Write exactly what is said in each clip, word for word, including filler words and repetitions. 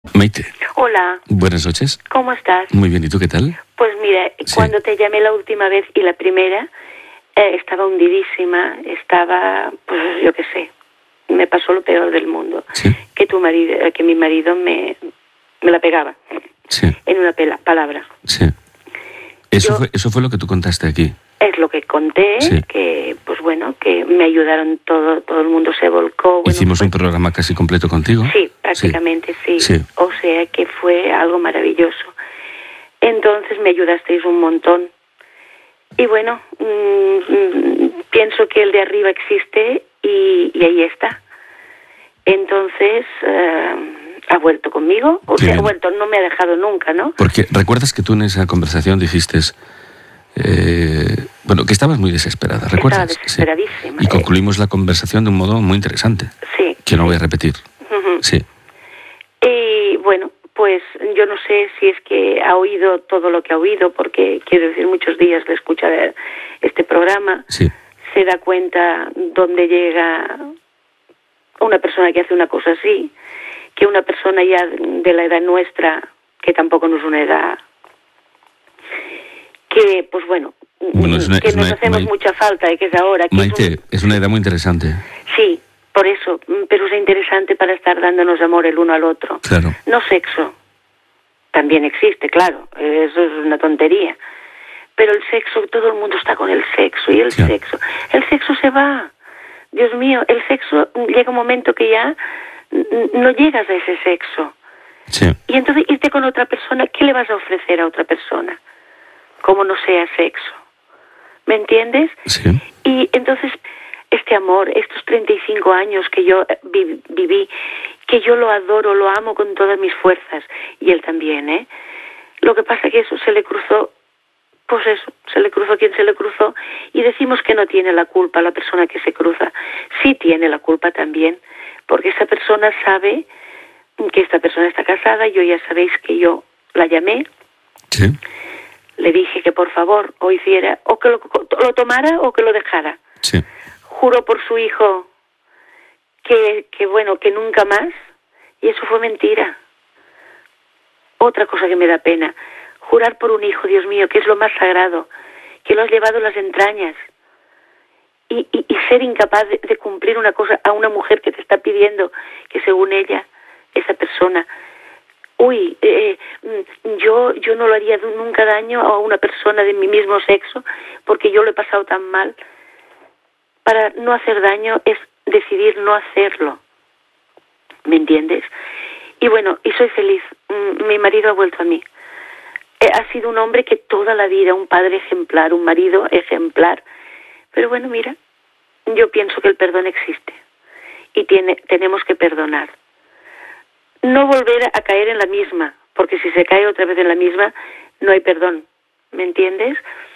Maite. Hola. Buenas noches. ¿Cómo estás? Muy bien, ¿y tú qué tal? Pues mira, Sí. cuando te llamé la última vez y la primera, eh, estaba hundidísima, estaba, pues yo qué sé, me pasó lo peor del mundo. Sí. Que tu marido, eh, que mi marido me, me la pegaba. Sí. En una pela, palabra. Sí. Eso, Yo- fue, eso fue lo que tú contaste aquí. Es lo que conté, Sí. que pues bueno, que me ayudaron todo, todo el mundo se volcó. Bueno, Hicimos fue- un programa casi completo contigo. Sí, prácticamente sí. Sí. O sea que fue algo maravilloso. Entonces me ayudasteis un montón. Y bueno, mm, mm, pienso que el de arriba existe y, y ahí está. Entonces, eh, ha vuelto conmigo. O Qué sea, ha bien. vuelto, no me ha dejado nunca, ¿no? Porque recuerdas que tú en esa conversación dijiste, eh, bueno, que estabas muy desesperada, ¿recuerdas? Estaba desesperadísima. Sí. Y concluimos la conversación de un modo muy interesante, Sí. que no voy a repetir. Ujú. Sí. Y bueno, pues yo no sé si es que ha oído todo lo que ha oído, porque quiero decir, muchos días le escucha este programa, Sí. se da cuenta dónde llega una persona que hace una cosa así, que una persona ya de la edad nuestra, que tampoco no es una edad, que pues bueno, Bueno, es una- que es nos una- hacemos Mai- mucha falta, y que es ahora. Que Maite, es un- es una edad muy interesante. Sí, por eso, mm, pero es interesante para estar dándonos amor el uno al otro. Claro. No sexo. También existe, claro, eso es una tontería. Pero el sexo, todo el mundo está con el sexo, y el Sí. sexo, el sexo se va. Dios mío, el sexo, llega un momento que ya n- no llegas a ese sexo. Sí. Y entonces irte con otra persona, ¿qué le vas a ofrecer a otra persona? Como no sea sexo. ¿Me entiendes? Sí. Y entonces, este amor, estos treinta y cinco años que yo eh, vi- viví, que yo lo adoro, lo amo con todas mis fuerzas, y él también, ¿eh? Lo que pasa que eso se le cruzó, pues eso, se le cruzó quien se le cruzó, y decimos que no tiene la culpa la persona que se cruza. Sí tiene la culpa también, porque esa persona sabe que esta persona está casada. Yo ya sabéis que yo la llamé, Sí. le dije que por favor o hiciera, o que lo, lo tomara o que lo dejara. Sí. Juró por su hijo que, que bueno, que nunca más, y eso fue mentira. Otra cosa que me da pena, jurar por un hijo, Dios mío, que es lo más sagrado, que lo has llevado en las entrañas, y, y, y ser incapaz de, de cumplir una cosa a una mujer que te está pidiendo, que según ella, esa persona, uy, eh, yo yo no lo haría nunca daño a una persona de mi mismo sexo, porque yo lo he pasado tan mal. Para no hacer daño es decidir no hacerlo, ¿me entiendes? Y bueno, y soy feliz. Mm, mi marido ha vuelto a mí. Eh, ha sido un hombre que toda la vida, un padre ejemplar, un marido ejemplar. Pero bueno, mira, yo pienso que el perdón existe y tiene, tenemos que perdonar. No volver a caer en la misma, porque si se cae otra vez en la misma, no hay perdón, ¿me entiendes?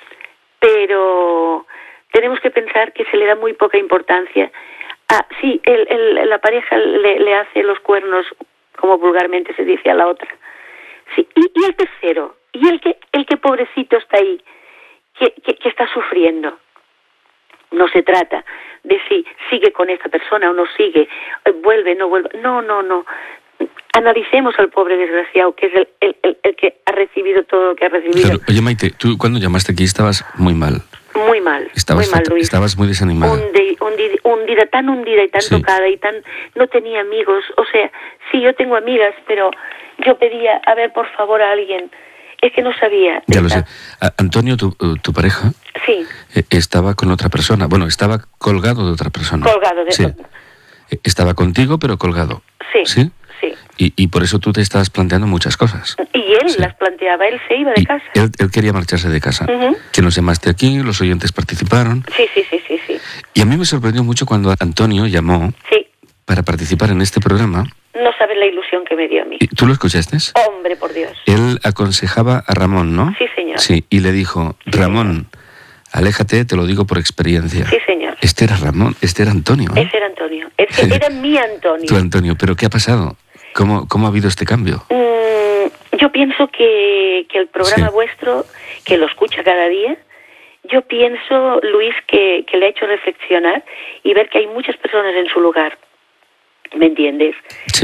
Pero tenemos que pensar que se le da muy poca importancia. Ah, sí, el, el, la pareja le, le hace los cuernos, como vulgarmente se dice, a la otra. Sí, y, y el tercero, y el que, el que pobrecito está ahí, que, que, que está sufriendo. No se trata de si sigue con esta persona o no sigue, eh, vuelve, no vuelve. No, no, no. Analicemos al pobre desgraciado, que es el, el, el, el que ha recibido todo lo que ha recibido. Claro. Oye, Maite, tú cuando llamaste aquí estabas muy mal. Muy mal, Estabas, muy mal, fata- Luis. estabas muy desanimada. Hundi- hundi- hundida, tan hundida y tan Sí. tocada y tan... No tenía amigos, o sea, sí, yo tengo amigas, pero yo pedía, a ver, por favor, a alguien. Es que no sabía. Ya lo sé. Está- A- Antonio, tu, eh, tu pareja, Sí, eh, estaba con otra persona. Bueno, estaba colgado de otra persona. colgado de Sí. eso. Eh, Estaba contigo, pero colgado. Sí, ¿Sí? sí. Y, y por eso tú te estabas planteando muchas cosas. Y él Sí. las planteaba, él se iba de Y casa. él, él quería marcharse de casa. Ujú. Que nos llamaste aquí, los oyentes participaron. Sí, sí, sí, sí, sí. Y a mí me sorprendió mucho cuando Antonio llamó Sí, para participar en este programa. no sabes la ilusión que me dio a mí. ¿Y ¿Tú lo escuchaste? Hombre, por Dios. Él aconsejaba a Ramón, ¿no? Sí, señor. Sí, y le dijo, Ramón, aléjate, te lo digo por experiencia. Sí, señor. Este era Ramón, este era Antonio. ¿eh? Ese era Antonio. Ese era mi Antonio. Tu Antonio, ¿pero qué ha pasado? ¿Cómo, cómo ha habido este cambio? Mm, yo pienso que, que el programa Sí. vuestro, que lo escucha cada día, yo pienso, Luis, que, que le ha hecho reflexionar y ver que hay muchas personas en su lugar. ¿Me entiendes? Sí.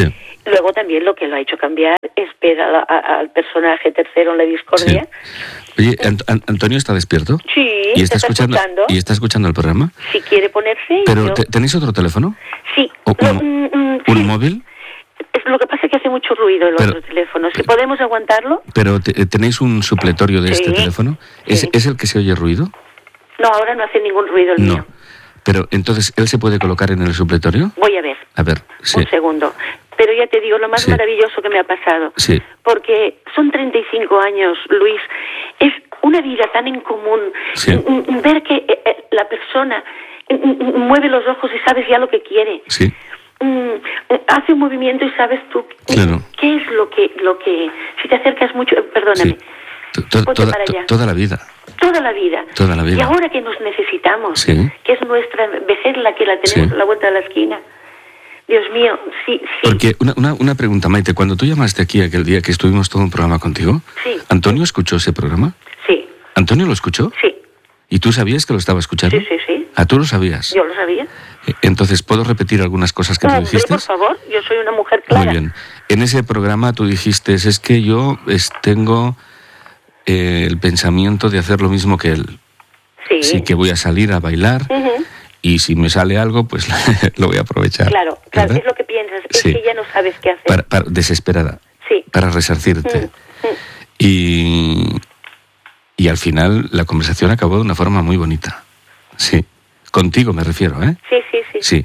Luego también lo que lo ha hecho cambiar es ver a la, a, al personaje tercero en la discordia. Sí. Oye, Ant- Ant- ¿Antonio está despierto? Sí, ¿Y está, está escuchando, escuchando. ¿Y está escuchando el programa? Si quiere ponerse... ¿Pero yo... te- tenéis otro teléfono? Sí. ¿O Lo, un, mm, mm, un sí. móvil? Es, lo que pasa es que hace mucho ruido el Pero- otro teléfono. Si podemos aguantarlo... ¿Pero te- tenéis un supletorio de Sí, este teléfono? ¿Es, sí. ¿Es el que se oye ruido? No, ahora no hace ningún ruido el No. mío. Pero entonces, ¿él se puede colocar en el supletorio? Voy a ver. A ver, sí. Un segundo. Pero ya te digo, lo más Sí. maravilloso que me ha pasado. Sí. Porque son treinta y cinco años, Luis. Es una vida tan en común. Sí. M- m- Ver que eh, eh, la persona m- m- mueve los ojos y sabes ya lo que quiere. Sí. Mm, hace un movimiento y sabes tú Claro. qué es lo que... lo que si te acercas mucho... eh, Perdóname. Sí. To- to- Ponte toda, para to- allá. toda la vida. Toda la vida. Toda la vida. Y ahora que nos necesitamos, Sí. que es nuestra vejez la que la tenemos Sí. a la vuelta de la esquina. Dios mío, sí, sí. Porque una, una, una pregunta, Maite, cuando tú llamaste aquí aquel día que estuvimos todo un programa contigo, Sí. ¿Antonio escuchó ese programa? Sí, ¿Antonio lo escuchó? sí, ¿Y tú sabías que lo estaba escuchando? sí, sí, sí. ¿Ah, tú lo sabías? Yo lo sabía. Eh, Entonces, ¿puedo repetir algunas cosas que tú Hombre, dijiste? por favor, yo soy una mujer clara. Muy bien. En ese programa tú dijiste, es que yo es, tengo eh, el pensamiento de hacer lo mismo que él. Sí. Sí, que voy a salir a bailar Ujú. y si me sale algo, pues lo voy a aprovechar. Claro, claro, ¿verdad? es lo que piensas. Sí. Es que ya no sabes qué hacer. Para, para- desesperada, Sí. para resarcirte. Mm, mm. Y, y al final la conversación acabó de una forma muy bonita. Sí. Contigo me refiero, ¿eh? Sí, sí, sí. Sí.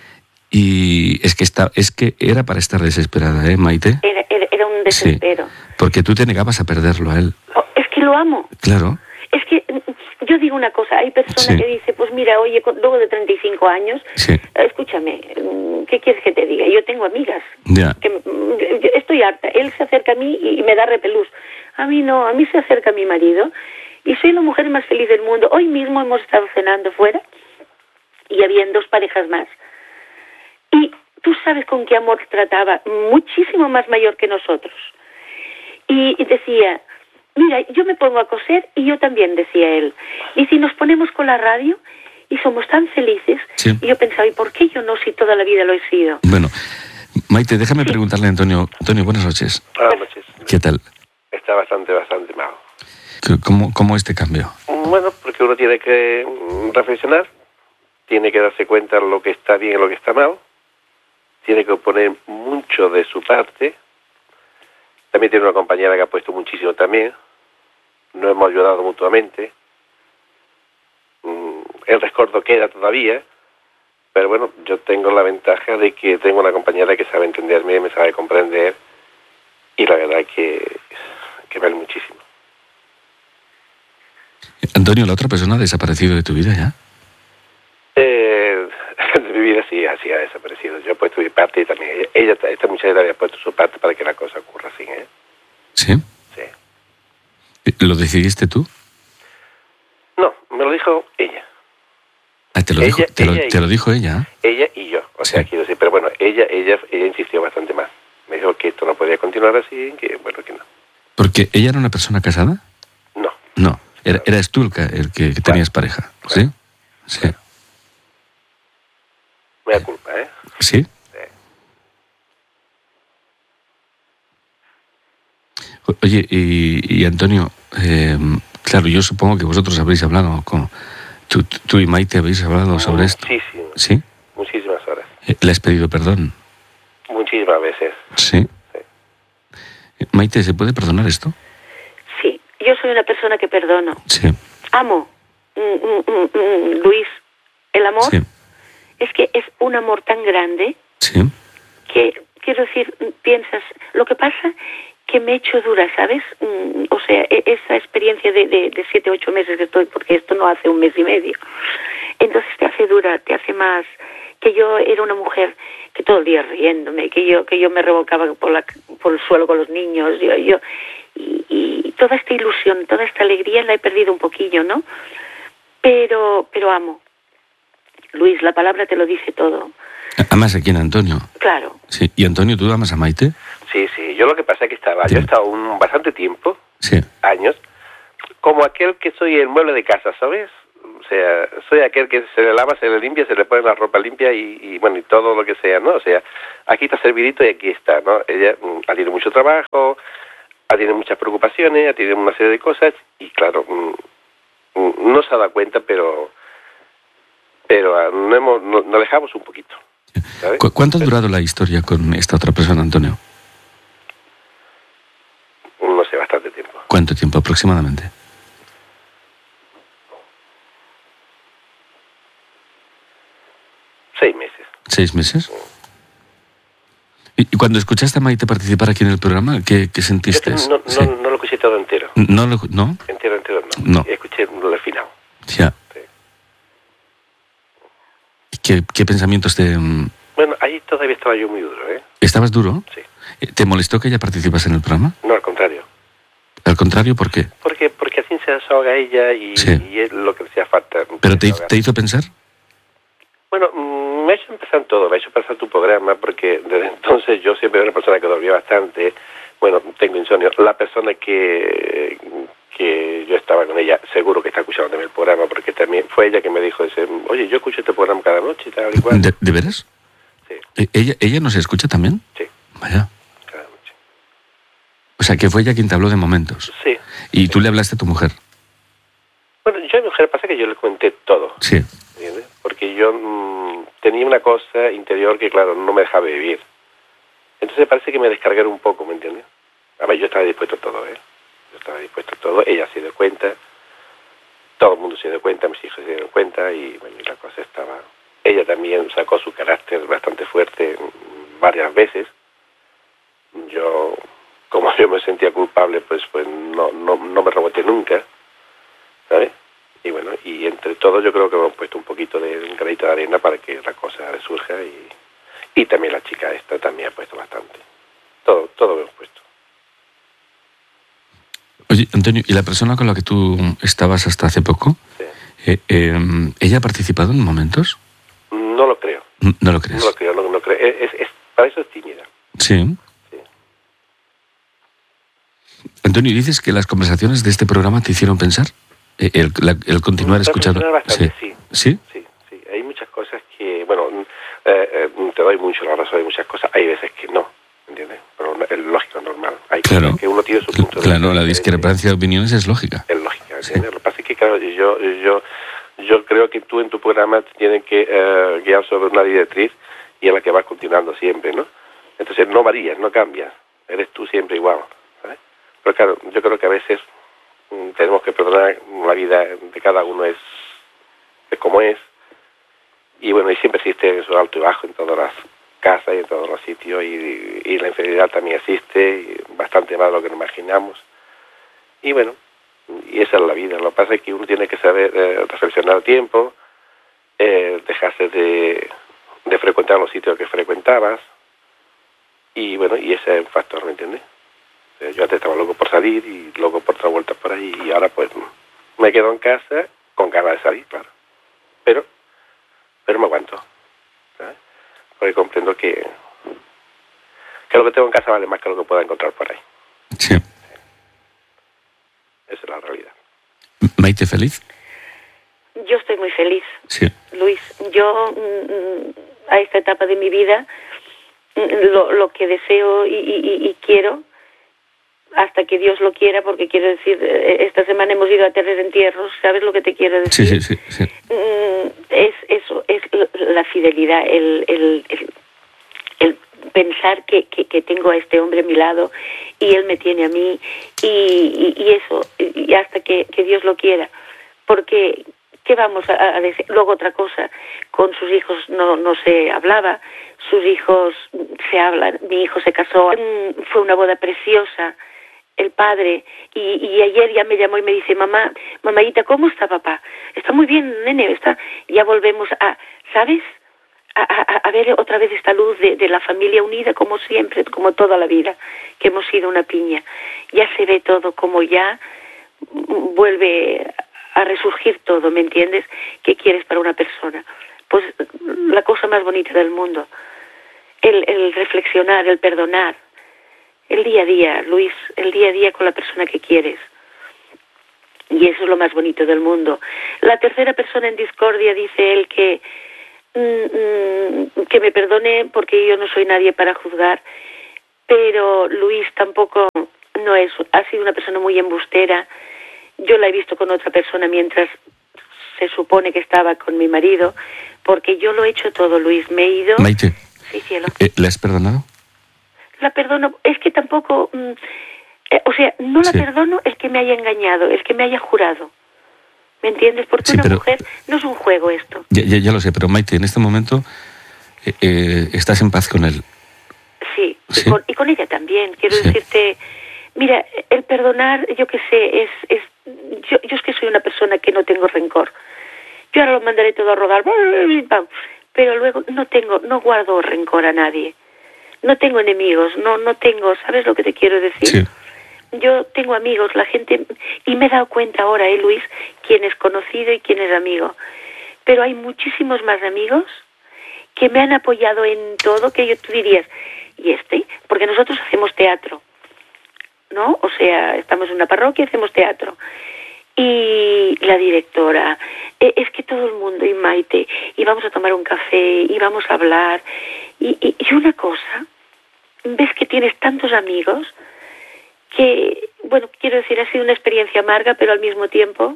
Y es que, está, es que era para estar desesperada, ¿eh, Maite? Era, era, era un Sí. desespero. Porque tú te negabas a perderlo a él. Oh, es que lo amo. Claro. Es que mm, yo digo una cosa, hay personas Sí. que dicen, pues mira, oye, con- luego de treinta y cinco años, Sí. eh, escúchame, mm, ¿qué quieres que te diga? Yo tengo amigas, Ya. que mm, yo estoy harta, él se acerca a mí y me da repelús. A mí no, a mí se acerca mi marido y soy la mujer más feliz del mundo. Hoy mismo hemos estado cenando fuera y habían dos parejas más. Y tú sabes con qué amor trataba, muchísimo más mayor que nosotros. Y, y decía, mira, yo me pongo a coser y yo también, decía él. Y si nos ponemos con la radio y somos tan felices, Sí. y yo pensaba, ¿y por qué yo no si toda la vida lo he sido? Bueno, Maite, déjame preguntarle a Antonio. Antonio, buenas noches. Buenas noches. ¿Qué tal? Está bastante, bastante mal. ¿Cómo, cómo este cambio? Bueno, porque uno tiene que mm, reflexionar, tiene que darse cuenta de lo que está bien y lo que está mal, tiene que poner mucho de su parte. También tiene una compañera que ha puesto muchísimo también. Nos hemos ayudado mutuamente. Mm, El rescoldo queda todavía, pero bueno, yo tengo la ventaja de que tengo una compañera que sabe entenderme, me sabe comprender, y la verdad que, que vale muchísimo. Antonio, ¿la otra persona ha desaparecido de tu vida ya? Eh, de mi vida sí, así ha desaparecido. Yo he puesto mi parte y también ella, ella esta muchacha había puesto su parte para que la cosa ocurra así, ¿eh? ¿Sí? Sí. ¿Lo decidiste tú? No, me lo dijo ella. Ah, te lo, Ella- dijo, te, lo, ella y- te lo dijo ella. Ella y yo. O sea, Sí. quiero decir, pero bueno, ella, ella, ella insistió bastante más. Me dijo que esto no podía continuar así, que bueno, que no. Porque ella era una persona casada. No. No, era, eras tú el que, el que, que tenías pareja. ¿Sí? Sí. Me da culpa, ¿eh? ¿Sí? O- Oye, y, y Antonio, eh, claro, yo supongo que vosotros habréis hablado con... Tú, tú y Maite habéis hablado sobre esto. Muchísimo. ¿Sí? Muchísimas horas. Eh, ¿Le has pedido perdón? Muchísimas veces. Sí. Sí. Eh, Maite, ¿se puede perdonar esto? Sí, yo soy una persona que perdono. Sí. Amo, mm, mm, mm, mm, Luis, el amor Sí. es que es un amor tan grande Sí. que, quiero decir, piensas, lo que pasa que me he hecho dura, ¿sabes? Mm, o sea, e- esa experiencia de, de, de siete, ocho meses que estoy, porque esto no hace un mes y medio, entonces te hace dura, te hace más, que yo era una mujer que todo el día riéndome, que yo que yo me revolcaba por, la, por el suelo con los niños, yo, yo y, y toda esta ilusión, toda esta alegría la he perdido un poquillo, ¿no? Pero, pero amo. Luis, la palabra te lo dice todo. ¿Amas a quién, Antonio? Claro. Sí. ¿Y Antonio, tú amas a Maite? Sí, sí. Yo lo que pasa es que estaba, yo he estado un bastante tiempo, Sí. años, como aquel que soy el mueble de casa, ¿sabes? O sea, soy aquel que se le lava, se le limpia, se le pone la ropa limpia y, y bueno, y todo lo que sea, ¿no? O sea, aquí está servidito y aquí está, ¿no? Ella mm, ha tenido mucho trabajo, ha tenido muchas preocupaciones, ha tenido una serie de cosas y claro, mm, mm, no se ha dado cuenta, pero pero uh, no hemos, no, nos alejamos un poquito. ¿Sabes? ¿Cu ¿Cuánto ha durado la historia con esta otra persona, Antonio? No sé, bastante tiempo. ¿Cuánto tiempo aproximadamente? Seis meses. ¿Seis meses? ¿Y, y cuando escuchaste a Maite participar aquí en el programa, qué, qué sentiste? No, no, sí. no, no lo escuché todo entero. ¿No? Lo, ¿No? Entero, entero no. No. Escuché el final. Ya. Sí. ¿Qué, ¿Qué pensamientos te...? Bueno, ahí todavía estaba yo muy duro, ¿eh? ¿Estabas duro? Sí. ¿Te molestó que ella participase en el programa? No, al contrario. Al contrario, ¿por qué? Porque porque así se desahoga ella y, Sí. y es lo que le hacía falta. ¿Pero te, te hizo pensar? Bueno, mm, me ha hecho empezar todo, me ha hecho empezar tu programa, porque desde entonces yo siempre era una persona que dormía bastante. Bueno, tengo insomnio. La persona que, que yo estaba con ella, seguro que está escuchando también el programa, porque también fue ella que me dijo, dice, oye, yo escucho este programa cada noche y tal y cual. ¿De, ¿de veras? Sí. ¿Ella, ¿Ella nos escucha también? Sí. Vaya. Cada noche. O sea, que fue ella quien te habló de momentos. Sí. ¿Y sí. tú le hablaste a tu mujer? Bueno, yo a mi mujer pasa que yo le comenté todo. Sí. ¿Entiendes? Porque yo mmm, tenía una cosa interior que, claro, no me dejaba vivir. Entonces parece que me descargaron un poco, ¿me entiendes? A ver, yo estaba dispuesto a todo, ¿eh? Yo estaba dispuesto a todo. Ella se dio cuenta. Todo el mundo se dio cuenta, mis hijos se dieron cuenta y, bueno, y la cosa estaba... Ella también sacó su carácter bastante fuerte varias veces. Yo, como yo me sentía culpable, pues pues no, no, no me reboté nunca, ¿sabes? Y bueno, y entre todos yo creo que hemos puesto un poquito de un granito de arena para que la cosa resurja y, y también la chica esta también ha puesto bastante. Todo, todo lo hemos puesto. Oye, Antonio, ¿y la persona con la que tú estabas hasta hace poco, Sí. eh, eh, ella ha participado en momentos? No lo creo. N- ¿No lo crees? No lo creo, no, no creo. Es, es, para eso es tímida. Sí. Sí. Antonio, ¿dices que las conversaciones de este programa te hicieron pensar? Eh, El, la- el continuar escuchando... Bastante, sí. ¿Sí? Sí, sí. Hay muchas cosas que, bueno, eh, eh, te doy mucho la razón de muchas cosas. Hay veces que no, ¿entiendes? Pero es lógico, normal. Hay Claro. cosas que uno tiene su punto de Claro, vista. la discrepancia de opiniones es lógica. Es lógica, ¿entiendes? Sí. Lo que pasa es que, claro, yo, yo, yo creo que tú en tu programa te tienes que eh, guiar sobre una directriz y es la que vas continuando siempre, ¿no? Entonces no varías, no cambias. Eres tú siempre igual, ¿sabes? Pero claro, yo creo que a veces mm, tenemos que perdonar, la vida de cada uno es, es como es. Y bueno, y siempre existe eso alto y bajo en todas las casas y en todos los sitios. Y, y la infidelidad también existe, y bastante más de lo que nos imaginamos. Y bueno, y esa es la vida. Lo que pasa es que uno tiene que saber eh, reflexionar a tiempo, eh, dejarse de, de frecuentar los sitios que frecuentabas. Y bueno, y ese es un factor, ¿me entiendes? Eh, yo antes estaba loco por salir y loco por otra vuelta por ahí. Y ahora pues me quedo en casa con ganas de salir, claro. Pero, pero me aguanto, ¿sabes? Porque comprendo que, que lo que tengo en casa vale más que lo que pueda encontrar por ahí. Sí. Esa es la realidad. ¿Maite feliz? Yo estoy muy feliz, Sí. Luis. Yo mm, a esta etapa de mi vida mm, lo, lo que deseo y, y, y quiero hasta que Dios lo quiera, porque quiero decir, eh, esta semana hemos ido a tres entierros, ¿sabes lo que te quiero Sí, decir? sí, sí. sí. Mm, es eso, es la fidelidad, el, el, el, el pensar que, que, que tengo a este hombre a mi lado y él me tiene a mí y, y, y eso, y hasta que, que Dios lo quiera, porque ¿qué vamos a, a decir? Luego otra cosa, con sus hijos no, no se hablaba, sus hijos se hablan, mi hijo se casó, fue una boda preciosa, el padre, y, y ayer ya me llamó y me dice, mamá, mamáita, ¿cómo está papá? Está muy bien, nene, está, ya volvemos a, ¿sabes? A, a, a ver otra vez esta luz de, de la familia unida, como siempre, como toda la vida, que hemos sido una piña. Ya se ve todo, como ya vuelve a resurgir todo, ¿me entiendes? ¿Qué quieres para una persona? Pues la cosa más bonita del mundo, el, el reflexionar, el perdonar, el día a día, Luis, el día a día con la persona que quieres. Y eso es lo más bonito del mundo. La tercera persona en discordia dice él que, mm, que me perdone porque yo no soy nadie para juzgar, pero Luis tampoco no es, ha sido una persona muy embustera. Yo la he visto con otra persona mientras se supone que estaba con mi marido, porque yo lo he hecho todo, Luis. Me he ido... Maite, sí, cielo. Eh, ¿le has perdonado? La perdono, es que tampoco... Mm, eh, o sea, no la Sí. perdono el que me haya engañado, el que me haya jurado. ¿Me entiendes? Porque Sí, una pero- mujer no es un juego esto. Ya, ya, ya lo sé, pero Maite, en este momento eh, eh, estás en paz con él. Sí, Sí. Y, con, y con ella también. Quiero Sí. decirte, mira, el perdonar, yo qué sé, es... es yo, yo es que soy una persona que no tengo rencor. Yo ahora lo mandaré todo a rodar, pero luego no tengo, no guardo rencor a nadie. No tengo enemigos, no, no tengo, ¿sabes lo que te quiero decir? Sí. Yo tengo amigos, la gente, y me he dado cuenta ahora, ¿eh, Luis? Quién es conocido y quién es amigo. Pero hay muchísimos más amigos que me han apoyado en todo, que yo tú dirías, ¿y este? Porque nosotros hacemos teatro, ¿no? O sea, estamos en una parroquia y hacemos teatro. Y la directora, eh, es que todo el mundo, y Maite, y vamos a tomar un café, y vamos a hablar, y, y, y una cosa, ves que tienes tantos amigos, que, bueno, quiero decir, ha sido una experiencia amarga, pero al mismo tiempo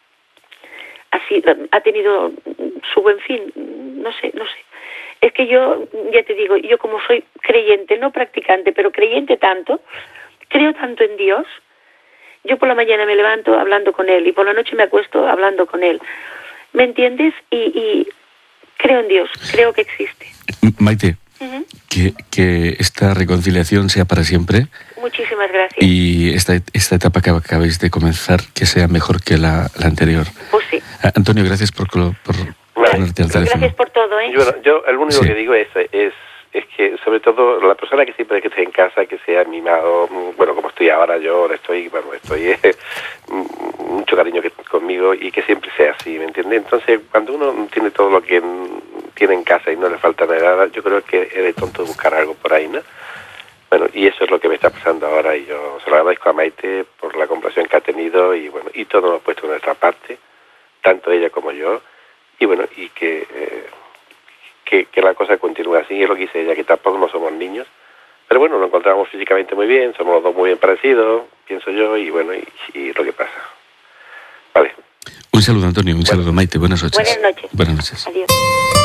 ha, sido, ha tenido su buen fin, no sé, no sé. Es que yo, ya te digo, yo como soy creyente, no practicante, pero creyente tanto, creo tanto en Dios, yo por la mañana me levanto hablando con Él y por la noche me acuesto hablando con Él. ¿Me entiendes? Y, y creo en Dios, creo que existe. Maite, Uh-huh. que, que esta reconciliación sea para siempre Muchísimas gracias. y esta, esta etapa que acabáis de comenzar que sea mejor que la, la anterior. Pues sí. Ah, Antonio, gracias por, colo- por Vale. ponerte al teléfono. Gracias por todo, ¿eh? Y bueno, yo el único Sí. que digo es, es es que sobre todo la persona que siempre que esté en casa, que sea mimado, mm, bueno, como estoy ahora yo, ahora estoy, bueno, estoy eh, mm, mucho cariño que, conmigo y que siempre sea así, ¿me entiendes? Entonces, cuando uno tiene todo lo que mm, tiene en casa y no le falta nada, yo creo que es tonto de buscar algo por ahí, ¿no? Bueno, y eso es lo que me está pasando ahora y yo se lo agradezco a Maite por la comprensión que ha tenido y bueno, y todos hemos puesto de nuestra parte, tanto ella como yo, y bueno, y que... Eh, Que, que la cosa continúe así, es lo que dice ella, que tampoco no somos niños, pero bueno, nos encontramos físicamente muy bien, somos los dos muy bien parecidos, pienso yo, y bueno, y, y lo que pasa. Vale. Un saludo, Antonio, un Bueno. saludo, Maite, buenas noches. Buenas noches. Buenas noches. Adiós.